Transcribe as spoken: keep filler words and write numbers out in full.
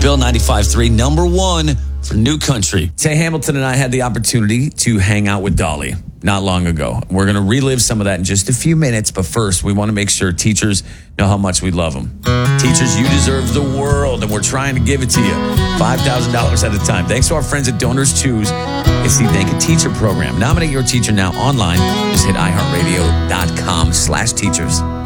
Bill ninety-five point three, number one for New Country. Tay Hamilton and I had the opportunity to hang out with Dolly not long ago. We're going to relive some of that in just a few minutes, but first, we want to make sure teachers know how much we love them. Teachers, you deserve the world, and we're trying to give it to you. five thousand dollars at a time. Thanks to our friends at Donors Choose. It's the Thank a Teacher program. Nominate your teacher now online. Just hit iHeartRadio.com slash teachers.